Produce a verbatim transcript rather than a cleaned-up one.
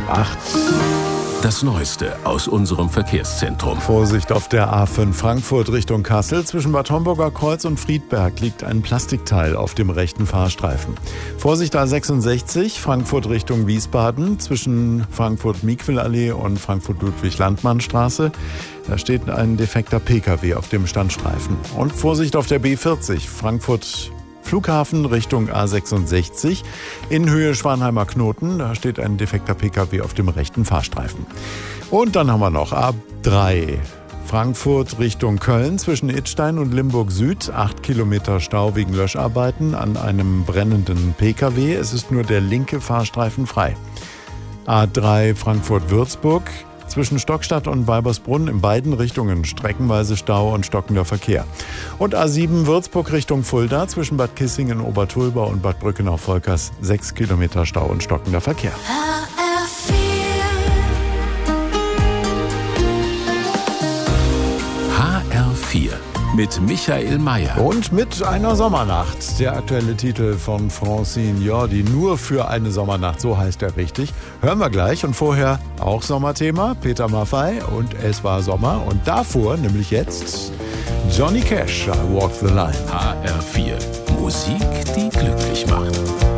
acht. Das Neueste aus unserem Verkehrszentrum. Vorsicht auf der A fünf Frankfurt Richtung Kassel. Zwischen Bad Homburger Kreuz und Friedberg liegt ein Plastikteil auf dem rechten Fahrstreifen. Vorsicht A sechsundsechzig Frankfurt Richtung Wiesbaden. Zwischen Frankfurt-Miquel-Allee und Frankfurt-Ludwig-Landmann-Straße. Da steht ein defekter Pkw auf dem Standstreifen. Und Vorsicht auf der B vierzig Frankfurt Flughafen Richtung A sechsundsechzig in Höhe Schwanheimer Knoten. Da steht ein defekter Pkw auf dem rechten Fahrstreifen. Und dann haben wir noch A drei Frankfurt Richtung Köln zwischen Idstein und Limburg Süd. Acht Kilometer Stau wegen Löscharbeiten an einem brennenden Pkw. Es ist nur der linke Fahrstreifen frei. A drei Frankfurt-Würzburg. Zwischen Stockstadt und Weibersbrunn in beiden Richtungen streckenweise Stau und stockender Verkehr. Und A sieben Würzburg Richtung Fulda zwischen Bad Kissingen, Obertulba und Bad Brückenau-Volkers sechs Kilometer Stau und stockender Verkehr. H R vier mit Michael Mayer. Und mit einer Sommernacht. Der aktuelle Titel von Francine Jordi. Nur für eine Sommernacht, so heißt er richtig. Hören wir gleich. Und vorher auch Sommerthema. Peter Maffay und Es war Sommer. Und davor, nämlich jetzt, Johnny Cash, I Walk the Line. H R vier. Musik, die glücklich macht.